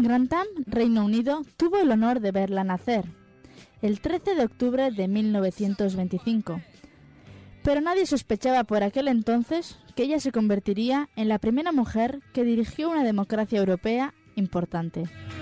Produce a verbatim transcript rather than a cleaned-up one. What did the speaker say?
Grantham, Reino Unido, tuvo el honor de verla nacer, el trece de octubre de mil novecientos veinticinco. Pero nadie sospechaba por aquel entonces que ella se convertiría en la primera mujer que dirigió una democracia europea importante.